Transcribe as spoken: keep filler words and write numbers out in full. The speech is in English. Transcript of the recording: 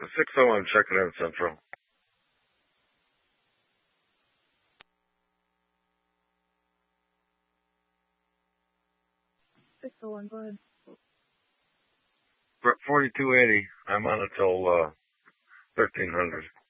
six oh one, checking in Central. six oh one, go ahead. forty-two eighty. I'm on until uh, thirteen hundred.